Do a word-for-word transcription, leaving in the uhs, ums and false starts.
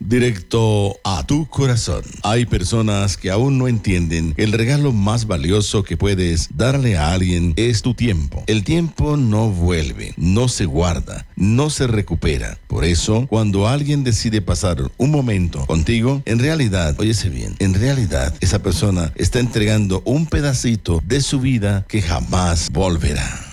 directo a tu corazón. Hay personas que aún no entienden que el regalo más valioso que puedes darle a alguien es tu tiempo. El tiempo no vuelve, no se guarda, no se recupera. Por eso, cuando alguien decide pasar un momento contigo, en realidad, óyese bien, en realidad esa persona está entregando un pedacito de su vida que jamás volverá.